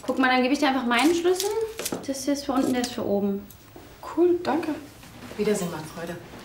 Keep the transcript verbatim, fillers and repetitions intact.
Guck mal, dann gebe ich dir einfach meinen Schlüssel. Das hier ist für unten, der ist für oben. Cool, danke. Wiedersehen, Manfreude.